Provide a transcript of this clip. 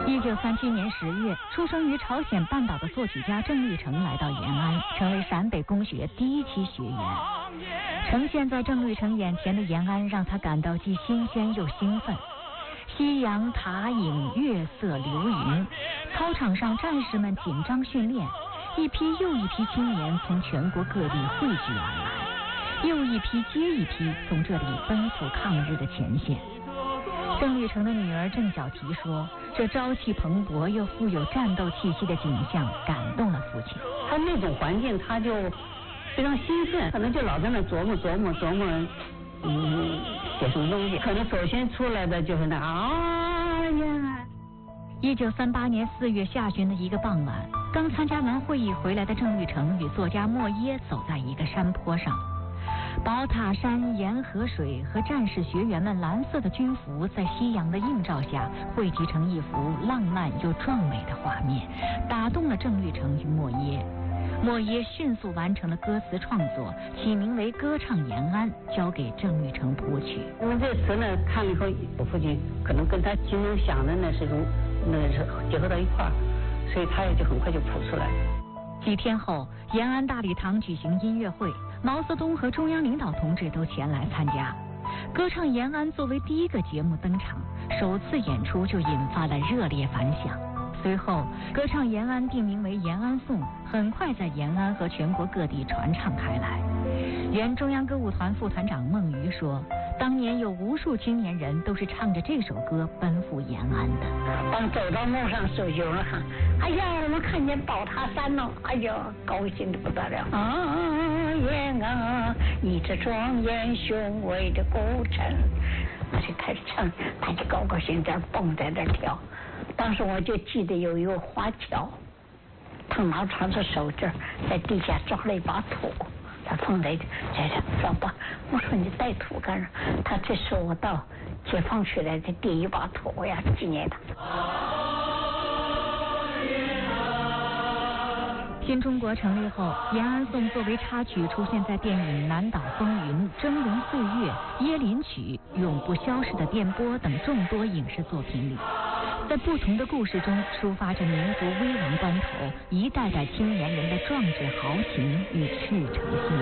1937年10月，出生于朝鲜半岛的作曲家郑律成来到延安，成为陕北公学第一期学员。呈现在郑律成眼前的延安，让他感到既新鲜又兴奋。夕阳塔影，月色流云，操场上战士们紧张训练，一批又一批青年从全国各地汇聚而来，又一批接一批从这里奔赴抗日的前线。郑律成的女儿郑小提说，这朝气蓬勃又富有战斗气息的景象感动了父亲。 他那种环境他就非常兴奋，可能就老在那琢磨写什么东西，可能首先出来的就是那呀。 1938年4月下旬的一个傍晚，刚参加完会议回来的郑律成与作家莫耶走在一个山坡上，宝塔山、沿河水和战士学员们蓝色的军服在夕阳的映照下汇集成一幅浪漫又壮美的画面，打动了郑律成与莫耶。莫耶迅速完成了歌词创作，起名为《歌唱延安》，交给郑律成谱曲。 因为这词呢，看了以后，我父亲可能跟他心中想的那是结合到一块儿，所以他也就很快就谱出来。 几天后，延安大礼堂举行音乐会，毛泽东和中央领导同志都前来参加。歌唱延安作为第一个节目登场，首次演出就引发了热烈反响。随后，歌唱延安定名为延安颂，很快在延安和全国各地传唱开来。原中央歌舞团副团长孟瑜说，当年有无数青年人都是唱着这首歌奔赴延安的。 当走到路上时候，有人喊：“哎呀，我们看见宝塔山了！”哎呀，高兴的不得了！啊，延安，你这庄严雄伟的古城，那就开始唱，大家高高兴在蹦在那跳。当时我就记得有一个华侨，他拿长着手绢在地下抓了一把土，他放在这抓把。我说你带土干啥？他这是我到解放区来的第一把土，我要纪念他。 新中国成立后，延安颂作为插曲出现在电影《南岛风云》《峥嵘岁月》《椰林曲》《永不消逝的电波》等众多影视作品里，在不同的故事中抒发着民族危亡关头一代代青年人的壮志豪情与赤诚心。